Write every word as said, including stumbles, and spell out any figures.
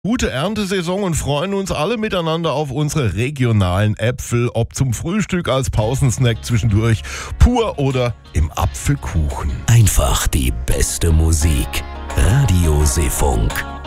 Gute Erntesaison und freuen uns alle miteinander auf unsere regionalen Äpfel, ob zum Frühstück, als Pausensnack zwischendurch, pur oder im Apfelkuchen. Einfach die beste Musik. Radio Seefunk.